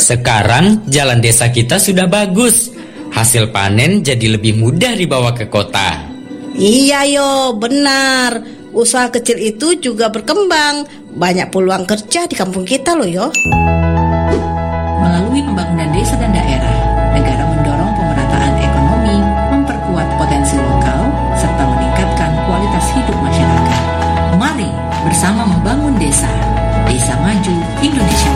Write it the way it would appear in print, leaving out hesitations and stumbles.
Sekarang jalan desa kita sudah bagus. Hasil panen jadi lebih mudah dibawa ke kota. Iya yo, benar. Usaha kecil itu juga berkembang. Banyak peluang kerja di kampung kita loh yo. Melalui pembangunan desa dan daerah, negara mendorong pemerataan ekonomi, memperkuat potensi lokal, serta meningkatkan kualitas hidup masyarakat. Mari bersama membangun desa. Desa Maju Indonesia